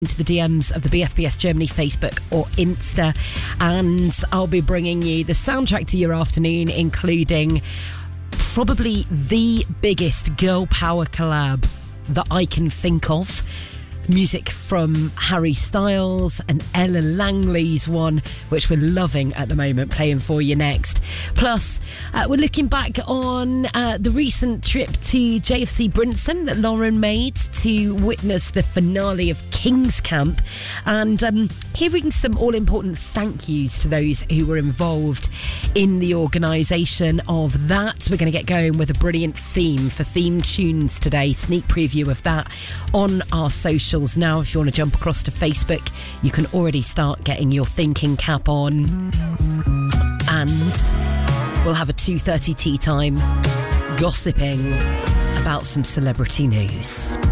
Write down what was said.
into the DMs of the BFBS Germany Facebook or Insta, and I'll be bringing you the soundtrack to your afternoon, including probably the biggest girl power collab that I can think of. Music from Harry Styles and Ella Langley's one, which we're loving at the moment, playing for you next. Plus, we're looking back on the recent trip to JFC Brinson that Lauren made to witness the finale of King's Camp, and hearing some all-important thank yous to those who were involved in the organisation of that. We're going to get going with a brilliant theme for theme tunes today. Sneak preview of that on our socials now. If you want to jump across to Facebook, you can already start getting your thinking cap on, and we'll have a 2:30 tea time gossiping about some celebrity news.